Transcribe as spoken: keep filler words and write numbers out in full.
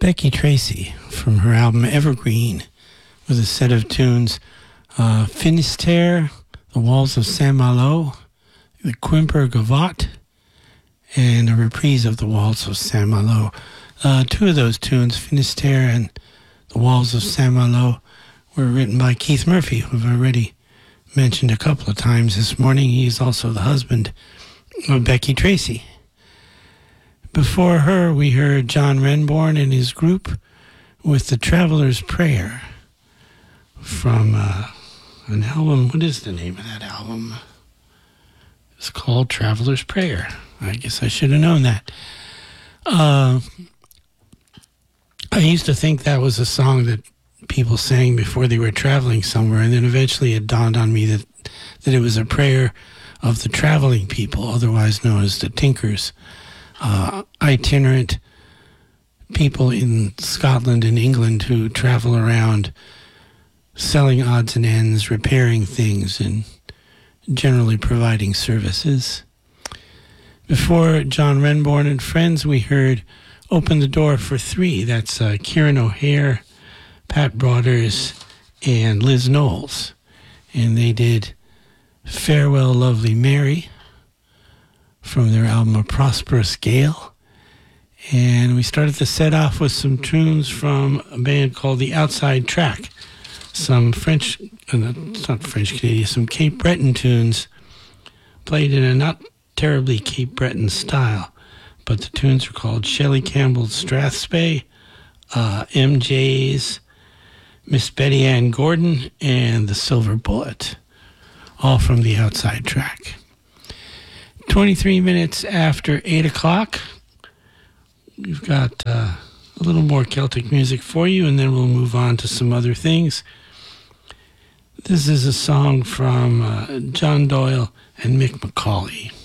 Becky Tracy from her album Evergreen with a set of tunes, uh, Finisterre, The Walls of Saint-Malo, The Quimper Gavotte, and a reprise of The Walls of Saint-Malo. Uh, two of those tunes, Finisterre and The Walls of Saint-Malo, were written by Keith Murphy, who I've already mentioned a couple of times this morning. He's also the husband of Becky Tracy. Before her, we heard John Renbourn and his group with The Traveler's Prayer from uh, an album. What is the name of that album? It's called Traveler's Prayer. I guess I should have known that. Uh, I used to think that was a song that people sang before they were traveling somewhere, and then eventually it dawned on me that, that it was a prayer of the traveling people, otherwise known as the Tinkers. Uh, itinerant people in Scotland and England who travel around selling odds and ends, repairing things, and generally providing services. Before John Renbourn and Friends, we heard Open the Door for Three. That's uh, Kieran O'Hare, Pat Broaders, and Liz Knowles. And they did Farewell Lovely Mary from their album A Prosperous Gale. And we started the set off with some tunes from a band called The Outside Track. Some French, uh, it's not French Canadian, some Cape Breton tunes played in a not terribly Cape Breton style. But the tunes are called Shelley Campbell's Strathspey, uh, M J's Miss Betty Ann Gordon, and The Silver Bullet, all from The Outside Track. twenty-three minutes after eight o'clock, we've got uh, a little more Celtic music for you, and then we'll move on to some other things. This is a song from uh, John Doyle and Mick McCauley.